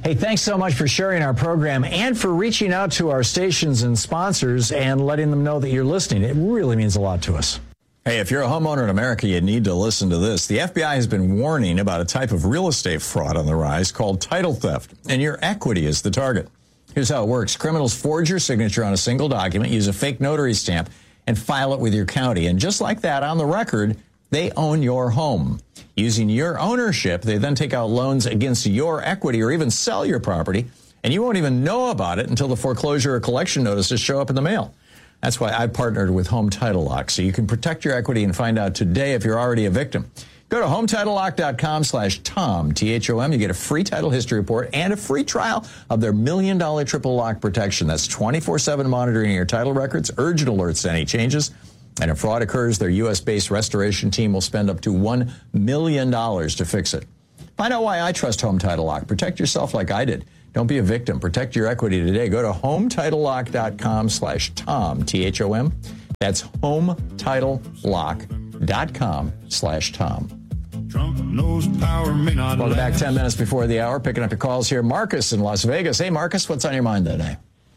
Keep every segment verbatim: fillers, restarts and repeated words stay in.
Hey, thanks so much for sharing our program and for reaching out to our stations and sponsors and letting them know that you're listening. It really means a lot to us. Hey, if you're a homeowner in America, you need to listen to this. The F B I has been warning about a type of real estate fraud on the rise called title theft, and your equity is the target. Here's how it works. Criminals forge your signature on a single document, use a fake notary stamp, and file it with your county. And just like that, on the record, they own your home. Using your ownership, they then take out loans against your equity or even sell your property, and you won't even know about it until the foreclosure or collection notices show up in the mail. That's why I partnered with Home Title Lock, so you can protect your equity and find out today if you're already a victim. Go to home title lock dot com slash Tom, T H O M. You get a free title history report and a free trial of their million dollar triple lock protection. That's twenty-four seven monitoring your title records, urgent alerts to any changes. And if fraud occurs, their U S-based restoration team will spend up to one million dollars to fix it. Find out why I trust Home Title Lock. Protect yourself like I did. Don't be a victim. Protect your equity today. Go to home title lock dot com slash Tom, T H O M. That's home title lock dot com slash Tom. Trump knows power may not Welcome back ten minutes before the hour. Picking up your calls here. Marcus in Las Vegas. Hey, Marcus, what's on your mind today?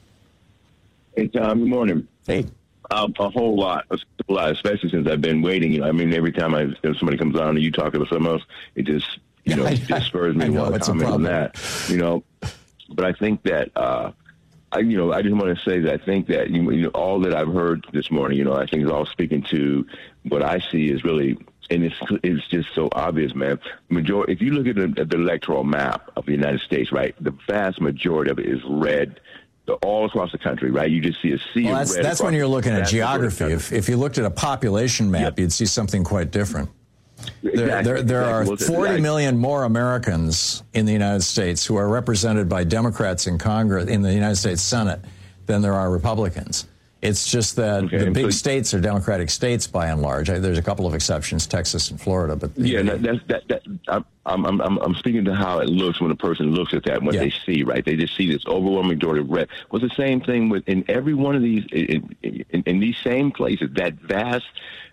Hey, Tom. Good morning. Hey. Um, a whole lot, a lot, especially since I've been waiting. You know, I mean, every time I if somebody comes on and you talk about something else, it just, you know, I, just spurs me I to know, want to comment on that. You know, but I think that, uh, I, you know, I just want to say that I think that, you, you know, all that I've heard this morning, you know, I think is all speaking to what I see is really, and it's it's just so obvious, man. Majority, if you look at the, at the electoral map of the United States, right, the vast majority of it is red. All across the country, right? You just see a sea well, of that's, red. That's when you're looking at geography. If, if you looked at a population map, yep. you'd see something quite different. Exactly. There, there, there exactly. are forty million more Americans in the United States who are represented by Democrats in Congress, in the United States Senate, than there are Republicans. It's just that okay, the big so, states are Democratic states by and large. There's a couple of exceptions, Texas and Florida. But yeah, that, that's that. that I'm, I'm I'm I'm speaking to how it looks when a person looks at that, what yeah. they see, right? They just see this overwhelming majority of red. Well, the same thing with in every one of these in, in, in these same places, that vast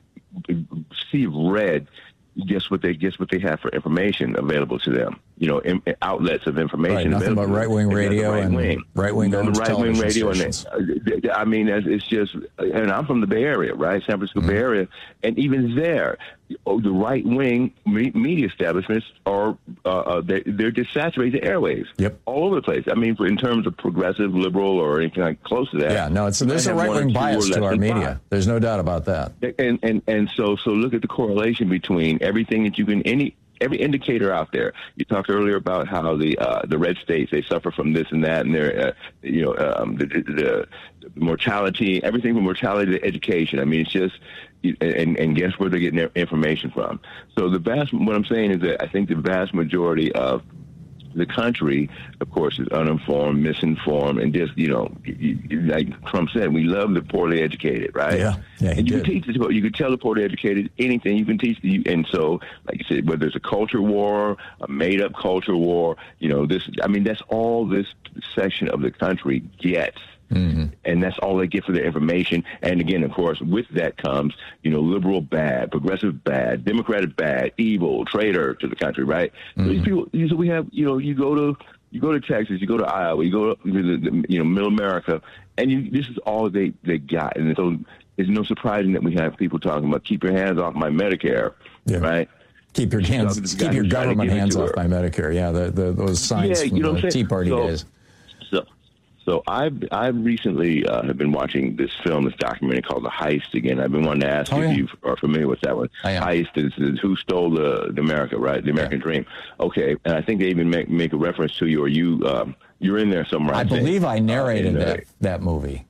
sea of red. Guess what they guess what they have for information available to them. You know, in, outlets of information. Right, nothing but right wing radio and right wing right wing radio. And uh, I mean, it's just. And I'm from the Bay Area, right, San Francisco mm-hmm. Bay Area, and even there, oh, the right wing me- media establishments are uh, they, they're just saturated the airwaves. Yep, all over the place. I mean, for, in terms of progressive, liberal, or anything like close to that. Yeah, no, it's there's a right wing bias to our media. Five. There's no doubt about that. And and and so so look at the correlation between everything that you can any. Every indicator out there. You talked earlier about how the uh, the red states, they suffer from this and that, and they're uh, you know um, the, the, the mortality, everything from mortality to education. I mean, it's just and and guess where they're getting their information from. So the vast, what I'm saying is that I think the vast majority of the country, of course, is uninformed, misinformed, and just, you know, like Trump said, we love the poorly educated, right? Yeah, yeah. And you did. can teach this, you can tell the poorly educated anything. You can teach the, and so, like you said, whether it's a culture war, a made-up culture war, you know, this. I mean, that's all this section of the country gets. Mm-hmm. And that's all they get for their information. And again, of course, with that comes, you know, liberal bad, progressive bad, Democratic bad, evil, traitor to the country, right? Mm-hmm. So these people, so we have, you know, you go to you go to Texas, you go to Iowa, you go to, you know, Middle America, and you, this is all they, they got. And so it's no surprising that we have people talking about keep your hands off my Medicare, yeah. right? Keep your hands, keep your government hands off my Medicare. Yeah, the, the, those signs yeah, from you know the Tea Party so, days. So, So I've I've recently uh, have been watching this film, this documentary called The Heist. Again, I've been wanting to ask oh, if yeah. you are familiar with that one. I am. Heist is, is who stole the, the America, right? The American yeah. Dream. Okay, and I think they even make make a reference to you, or you um, you're in there somewhere. I, I believe I narrated uh, that that movie.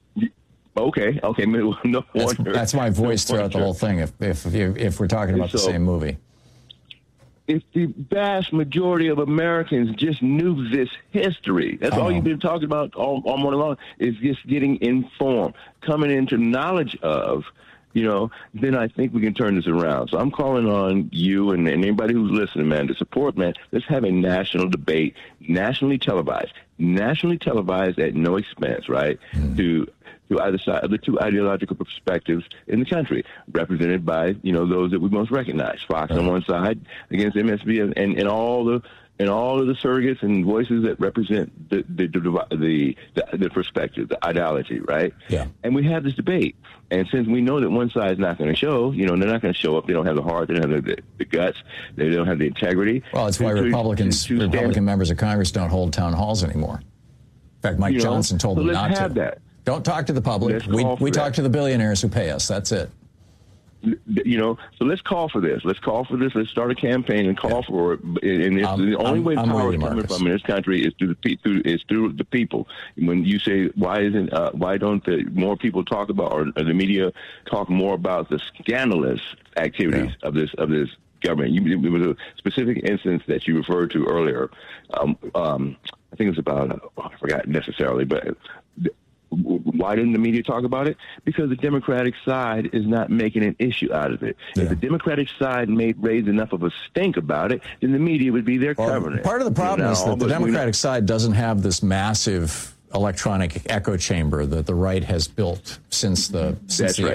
Okay, okay, no that's, wonder. That's my voice no throughout the whole thing. If if if, if we're talking about so, the same movie. If the vast majority of Americans just knew this history, that's all you've been talking about all, all morning long, is just getting informed, coming into knowledge of, you know, then I think we can turn this around. So I'm calling on you and, and anybody who's listening, man, to support, man. Let's have a national debate, nationally televised, nationally televised at no expense, right, mm. to to either side of the two ideological perspectives in the country, represented by, you know, those that we most recognize. Fox right. on one side against M S B and, and, and all the, and all of the surrogates and voices that represent the the the, the, the perspective, the ideology, right? Yeah. And we have this debate. And since we know that one side is not going to show, you know, they're not going to show up. They don't have the heart. They don't have the, the guts. They don't have the integrity. Well, it's why to, Republicans, to, to Republican stand, members of Congress don't hold town halls anymore. In fact, Mike you know, Johnson told so them let's not have to. That. Don't talk to the public. Let's We we that. talk to the billionaires who pay us. That's it. You know, so let's call for this. Let's call for this. Let's start a campaign and call yeah. for it. And it's, um, the only I'm, way I'm power is Marcus. coming from in this country is through the pe- through is through the people. When you say why isn't uh, why don't the more people talk about or, or the media talk more about the scandalous activities yeah. of this of this government? You, it was a specific instance that you referred to earlier. Um, um, I think it was about oh, I forgot necessarily, but. Why didn't the media talk about it? Because the Democratic side is not making an issue out of it. Yeah. If the Democratic side made raised enough of a stink about it, then the media would be there well, covering it. Part of the problem you know, is that the Democratic side doesn't have this massive electronic echo chamber that the right has built since the since That's the right.